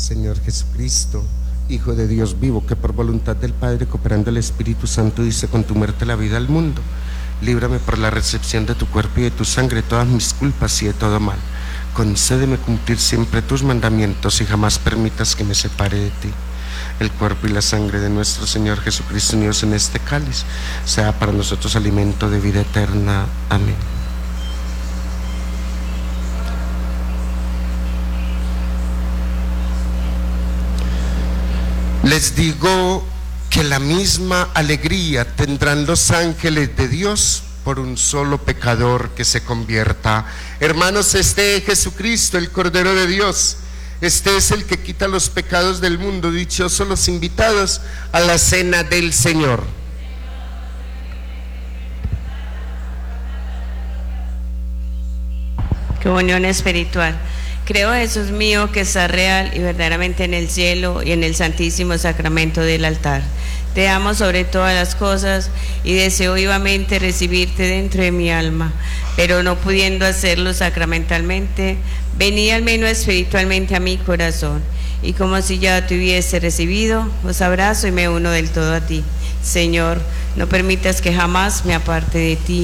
Señor Jesucristo, Hijo de Dios vivo, que por voluntad del Padre, cooperando el Espíritu Santo, diste con tu muerte la vida al mundo, líbrame por la recepción de tu cuerpo y de tu sangre de todas mis culpas y de todo mal. Concédeme cumplir siempre tus mandamientos y jamás permitas que me separe de ti. El cuerpo y la sangre de nuestro Señor Jesucristo unidos en este cáliz, sea para nosotros alimento de vida eterna. Amén. Les digo que la misma alegría tendrán los ángeles de Dios por un solo pecador que se convierta. Hermanos, este es Jesucristo, el Cordero de Dios. Este es el que quita los pecados del mundo. Dichosos los invitados a la cena del Señor. Comunión espiritual. Creo, Jesús mío, que estás real y verdaderamente en el cielo y en el santísimo sacramento del altar. Te amo sobre todas las cosas y deseo vivamente recibirte dentro de mi alma, pero no pudiendo hacerlo sacramentalmente, vení al menos espiritualmente a mi corazón, y como si ya te hubiese recibido, os abrazo y me uno del todo a ti. Señor, no permitas que jamás me aparte de ti.